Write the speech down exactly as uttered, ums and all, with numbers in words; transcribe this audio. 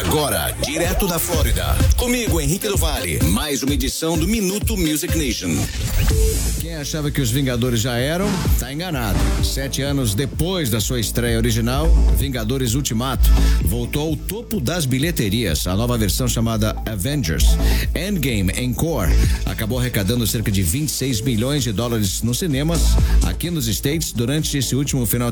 Agora, direto da Flórida, comigo, Henrique do Vale, mais uma edição do Minuto Music Nation. Quem achava que os Vingadores já eram, tá enganado. Sete anos depois da sua estreia original, Vingadores Ultimato voltou ao topo das bilheterias. A nova versão chamada Avengers Endgame Encore acabou arrecadando cerca de vinte e seis milhões de dólares nos cinemas aqui nos States durante esse último final